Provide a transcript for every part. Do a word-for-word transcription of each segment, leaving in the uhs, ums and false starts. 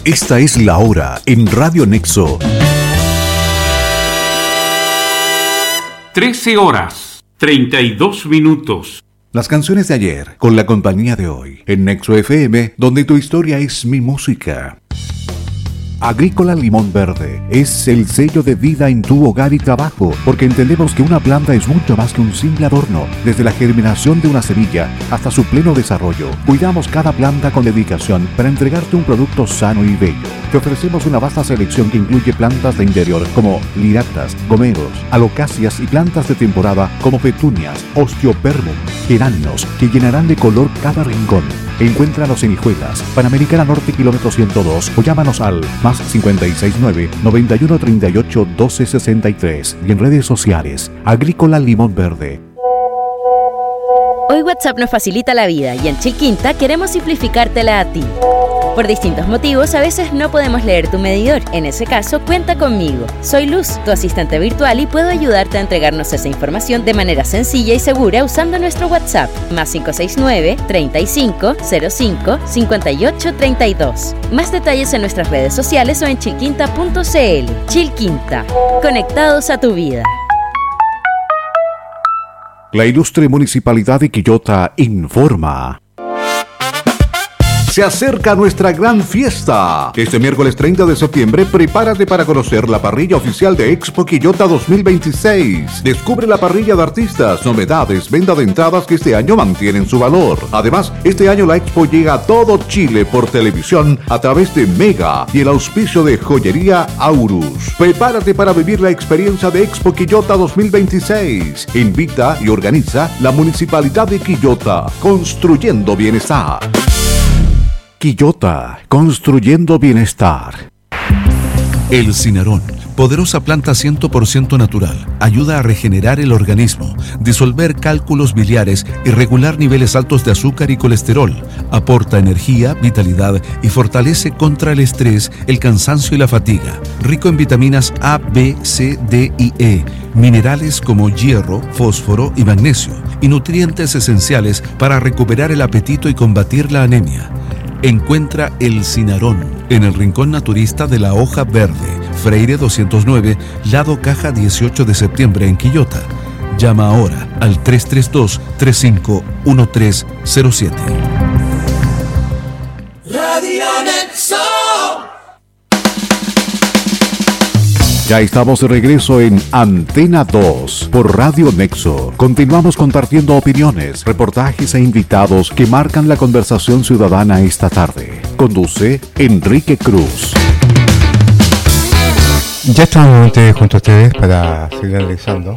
Esta es la hora en Radio Nexo. trece horas, treinta y dos minutos. Las canciones de ayer con la compañía de hoy en Nexo F M, donde tu historia es mi música. Agrícola Limón Verde es el sello de vida en tu hogar y trabajo, porque entendemos que una planta es mucho más que un simple adorno. Desde la germinación de una semilla hasta su pleno desarrollo, cuidamos cada planta con dedicación para entregarte un producto sano y bello. Te ofrecemos una vasta selección que incluye plantas de interior como liractas, gomeros, alocáceas y plantas de temporada como petunias, osteoperbum, geranios, que llenarán de color cada rincón. Encuéntranos en Hijuelas, Panamericana Norte, kilómetro ciento dos, o llámanos al más cincuenta y seis nueve, noventa y uno treinta y ocho, doce sesenta y tres y en redes sociales, Agrícola Limón Verde. Hoy WhatsApp nos facilita la vida y en Chilquinta queremos simplificártela a ti. Por distintos motivos, a veces no podemos leer tu medidor. En ese caso, cuenta conmigo. Soy Luz, tu asistente virtual, y puedo ayudarte a entregarnos esa información de manera sencilla y segura usando nuestro WhatsApp, más cinco seis nueve, treinta y cinco, cero cinco, cincuenta y ocho, treinta y dos. Más detalles en nuestras redes sociales o en chilquinta punto c l. Chilquinta, conectados a tu vida. La ilustre Municipalidad de Quillota informa. Se acerca nuestra gran fiesta. Este miércoles treinta de septiembre, prepárate para conocer la parrilla oficial de Expo Quillota dos mil veintiséis. Descubre la parrilla de artistas, novedades, venta de entradas que este año mantienen su valor. Además, este año la Expo llega a todo Chile por televisión a través de Mega y el auspicio de Joyería Aurus. Prepárate para vivir la experiencia de Expo Quillota dos mil veintiséis. Invita y organiza la Municipalidad de Quillota, construyendo bienestar. Quillota, construyendo bienestar. El Cinarón, poderosa planta cien por ciento natural, ayuda a regenerar el organismo, disolver cálculos biliares y regular niveles altos de azúcar y colesterol. Aporta energía, vitalidad y fortalece contra el estrés, el cansancio y la fatiga. Rico en vitaminas A, B, C, D y E, minerales como hierro, fósforo y magnesio, y nutrientes esenciales para recuperar el apetito y combatir la anemia. Encuentra el Cinarón en el Rincón Naturista de la Hoja Verde, Freire doscientos nueve, lado Caja dieciocho de septiembre en Quillota. Llama ahora al tres tres dos, tres cinco uno tres cero siete. Radio Nexo. Ya estamos de regreso en Antena dos por Radio Nexo. Continuamos compartiendo opiniones, reportajes e invitados que marcan la conversación ciudadana esta tarde. Conduce Enrique Cruz. Ya estamos nuevamente junto a ustedes para seguir analizando,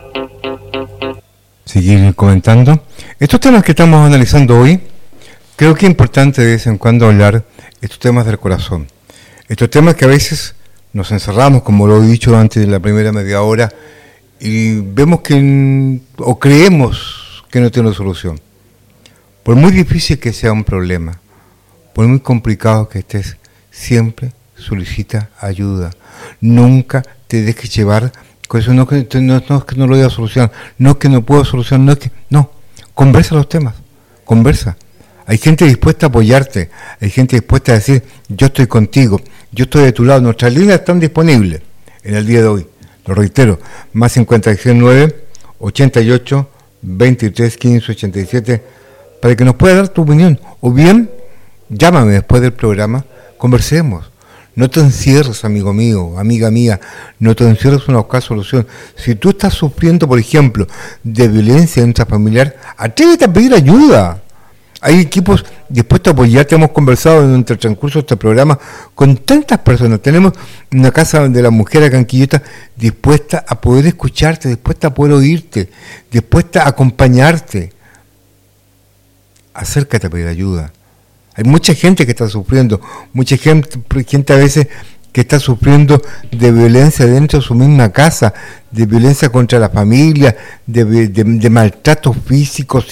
seguir comentando. Estos temas que estamos analizando hoy, creo que es importante de vez en cuando hablar estos temas del corazón. Estos temas que a veces nos encerramos, como lo he dicho antes en la primera media hora, y vemos que, o creemos que no tiene solución. Por muy difícil que sea un problema, por muy complicado que estés, siempre solicita ayuda. Nunca te dejes llevar con eso. No, que, no, no es que no lo voy a solucionar, no es que no puedo solucionar, no es que... No, conversa los temas, conversa. Hay gente dispuesta a apoyarte, hay gente dispuesta a decir, yo estoy contigo, yo estoy de tu lado. Nuestras líneas están disponibles en el día de hoy. Lo reitero, más cincuenta y nueve, ochenta y ocho, veintitrés, quince, ochenta y siete, para que nos puedas dar tu opinión. O bien, llámame después del programa, conversemos. No te encierres, amigo mío, amiga mía, no te encierres en buscar solución. Si tú estás sufriendo, por ejemplo, de violencia intrafamiliar, atrévete a pedir ayuda. Hay equipos dispuestos a apoyarte. Hemos conversado en el transcurso de este programa con tantas personas. Tenemos una casa de la mujer acá en Quillota dispuesta a poder escucharte, dispuesta a poder oírte, dispuesta a acompañarte. Acércate a pedir ayuda. Hay mucha gente que está sufriendo, mucha gente, gente a veces que está sufriendo de violencia dentro de su misma casa, de violencia contra la familia, de, de, de maltratos físicos,